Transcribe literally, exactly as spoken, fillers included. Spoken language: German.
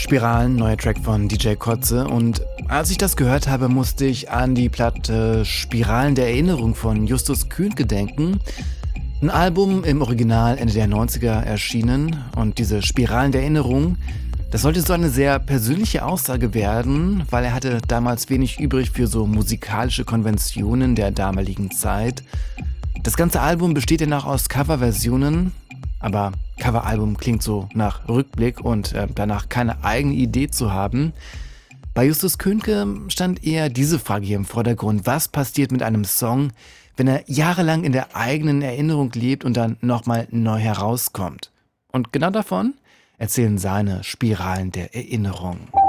Spiralen, neuer Track von D J Kotze. Und als ich das gehört habe, musste ich an die Platte Spiralen der Erinnerung von Justus Kühnke denken. Ein Album im Original Ende der neunziger erschienen. Und diese Spiralen der Erinnerung, das sollte so eine sehr persönliche Aussage werden, weil er hatte damals wenig übrig für so musikalische Konventionen der damaligen Zeit. Das ganze Album besteht danach aus Coverversionen, aber Coveralbum klingt so nach Rückblick und äh, danach keine eigene Idee zu haben. Bei Justus Kühnke stand eher diese Frage hier im Vordergrund: Was passiert mit einem Song, wenn er jahrelang in der eigenen Erinnerung lebt und dann nochmal neu herauskommt? Und genau davon erzählen seine Spiralen der Erinnerung.